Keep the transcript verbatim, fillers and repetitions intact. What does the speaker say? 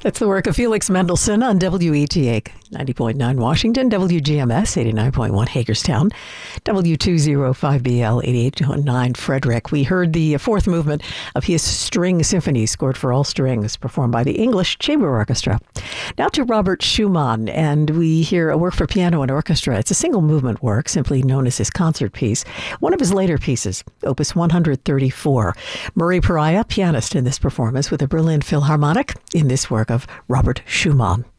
That's the work of Felix Mendelssohn on W E T A ninety point nine Washington, W G M S eighty-nine point one Hagerstown, W two oh five B L eighty-eight point nine Frederick. We heard the fourth movement of his String Symphony, scored for all strings, performed by the English Chamber Orchestra. Now to Robert Schumann, and we hear a work for piano and orchestra. It's a single movement work, simply known as his concert piece. One of his later pieces, Opus one thirty-four. Marie Pariah, pianist in this performance with the Berlin Philharmonic, in this work of Robert Schumann.